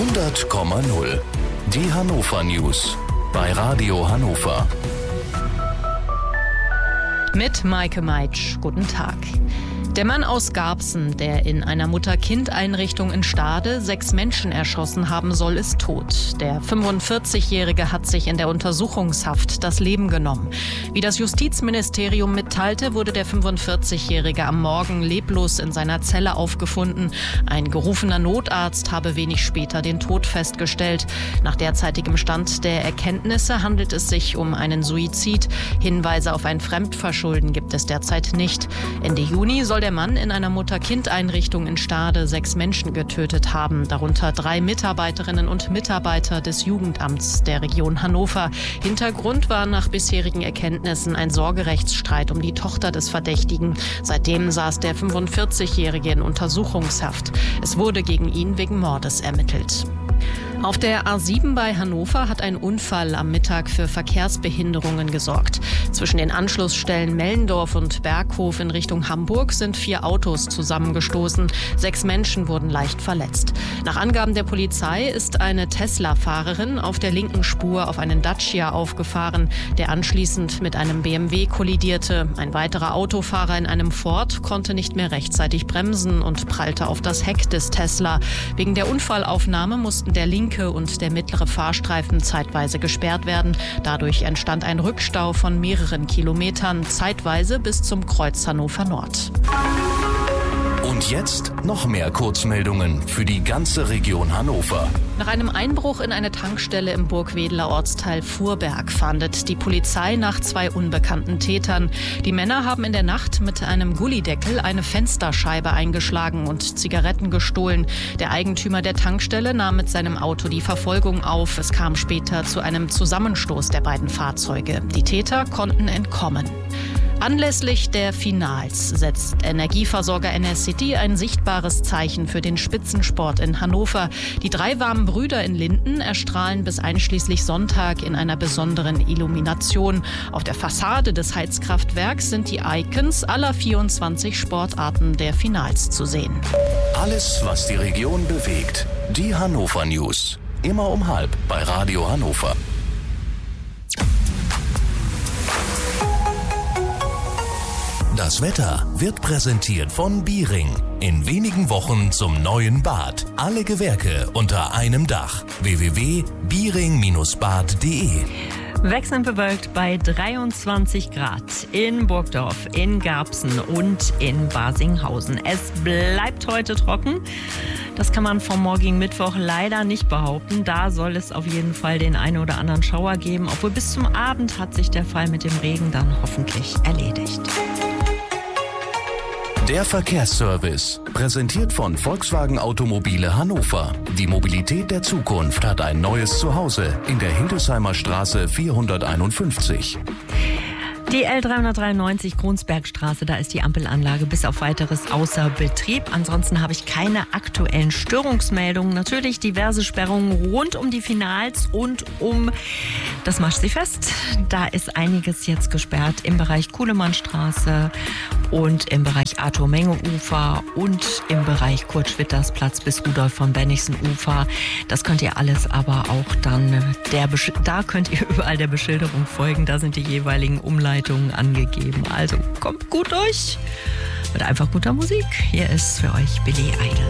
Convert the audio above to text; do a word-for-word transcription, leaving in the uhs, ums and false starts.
hundert Komma null. Die Hannover News bei Radio Hannover. Mit Maike Meitsch. Guten Tag. Der Mann aus Garbsen, der in einer Mutter-Kind-Einrichtung in Stade sechs Menschen erschossen haben soll, ist tot. Der fünfundvierzigjährige hat sich in der Untersuchungshaft das Leben genommen. Wie das Justizministerium mitteilte, wurde der fünfundvierzigjährige am Morgen leblos in seiner Zelle aufgefunden. Ein gerufener Notarzt habe wenig später den Tod festgestellt. Nach derzeitigem Stand der Erkenntnisse handelt es sich um einen Suizid. Hinweise auf ein Fremdverschulden gibt es derzeit nicht. Ende Juni soll der Mann in einer Mutter-Kind-Einrichtung in Stade sechs Menschen getötet haben, darunter drei Mitarbeiterinnen und Mitarbeiter des Jugendamts der Region Hannover. Hintergrund war nach bisherigen Erkenntnissen ein Sorgerechtsstreit um die Tochter des Verdächtigen. Seitdem saß der fünfundvierzigjährige in Untersuchungshaft. Es wurde gegen ihn wegen Mordes ermittelt. Auf der A sieben bei Hannover hat ein Unfall am Mittag für Verkehrsbehinderungen gesorgt. Zwischen den Anschlussstellen Mellendorf und Berghof in Richtung Hamburg sind vier Autos zusammengestoßen. Sechs Menschen wurden leicht verletzt. Nach Angaben der Polizei ist eine Tesla-Fahrerin auf der linken Spur auf einen Dacia aufgefahren, der anschließend mit einem B M W kollidierte. Ein weiterer Autofahrer in einem Ford konnte nicht mehr rechtzeitig bremsen und prallte auf das Heck des Tesla. Wegen der Unfallaufnahme mussten der linke und der mittlere Fahrstreifen zeitweise gesperrt werden. Dadurch entstand ein Rückstau von mehreren Kilometern, zeitweise bis zum Kreuz Hannover Nord. Und jetzt noch mehr Kurzmeldungen für die ganze Region Hannover. Nach einem Einbruch in eine Tankstelle im Burgwedeler Ortsteil Fuhrberg fahndet die Polizei nach zwei unbekannten Tätern. Die Männer haben in der Nacht mit einem Gullideckel eine Fensterscheibe eingeschlagen und Zigaretten gestohlen. Der Eigentümer der Tankstelle nahm mit seinem Auto die Verfolgung auf. Es kam später zu einem Zusammenstoß der beiden Fahrzeuge. Die Täter konnten entkommen. Anlässlich der Finals setzt Energieversorger N S C T ein sichtbares Zeichen für den Spitzensport in Hannover. Die drei warmen Brüder in Linden erstrahlen bis einschließlich Sonntag in einer besonderen Illumination. Auf der Fassade des Heizkraftwerks sind die Icons aller vierundzwanzig Sportarten der Finals zu sehen. Alles, was die Region bewegt. Die Hannover News. Immer um halb bei Radio Hannover. Das Wetter wird präsentiert von Biering. In wenigen Wochen zum neuen Bad. Alle Gewerke unter einem Dach. w w w punkt biering Bindestrich bad punkt de. Wechselnd bewölkt bei dreiundzwanzig Grad in Burgdorf, in Garbsen und in Barsinghausen. Es bleibt heute trocken. Das kann man vom morgigen Mittwoch leider nicht behaupten. Da soll es auf jeden Fall den einen oder anderen Schauer geben. Obwohl bis zum Abend hat sich der Fall mit dem Regen dann hoffentlich erledigt. Der Verkehrsservice, präsentiert von Volkswagen Automobile Hannover. Die Mobilität der Zukunft hat ein neues Zuhause in der Hildesheimer Straße vierhunderteinundfünfzig. Die L dreihundertdreiundneunzig Kronsbergstraße, da ist die Ampelanlage bis auf weiteres außer Betrieb. Ansonsten habe ich keine aktuellen Störungsmeldungen. Natürlich diverse Sperrungen rund um die Finals und um das Maschsee-Fest. Da ist einiges jetzt gesperrt im Bereich Kuhlemannstraße und im Bereich Arthur-Menge-Ufer und im Bereich Kurt-Schwitters-Platz bis Rudolf von Bennigsen-Ufer. Das könnt ihr alles aber auch dann, der Besch- da könnt ihr überall der Beschilderung folgen. Da sind die jeweiligen Umleitungen angegeben. Also kommt gut durch mit einfach guter Musik. Hier ist für euch Billy Idol.